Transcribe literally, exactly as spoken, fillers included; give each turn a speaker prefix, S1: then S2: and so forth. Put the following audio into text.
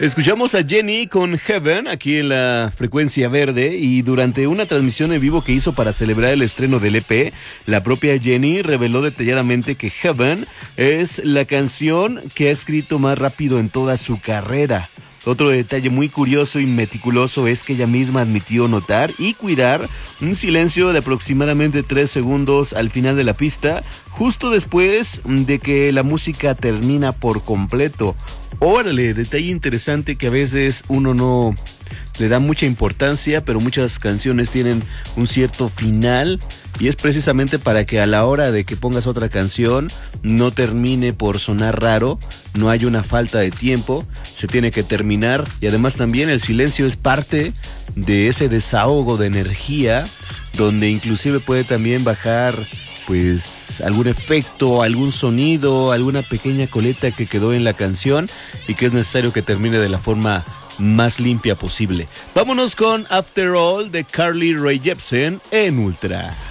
S1: Escuchamos a Jenny con Heaven aquí en la frecuencia verde, y durante una transmisión en vivo que hizo para celebrar el estreno del E P, la propia Jenny reveló detalladamente que Heaven es la canción que ha escrito más rápido en toda su carrera. Otro detalle muy curioso y meticuloso es que ella misma admitió notar y cuidar un silencio de aproximadamente tres segundos al final de la pista, justo después de que la música termina por completo. Órale, detalle interesante que a veces uno no le da mucha importancia, pero muchas canciones tienen un cierto final, y es precisamente para que a la hora de que pongas otra canción no termine por sonar raro, no hay una falta de tiempo, se tiene que terminar. Y además también el silencio es parte de ese desahogo de energía, donde inclusive puede también bajar pues algún efecto, algún sonido, alguna pequeña coleta que quedó en la canción y que es necesario que termine de la forma más limpia posible. Vámonos con After All de Carly Rae Jepsen en Ultra.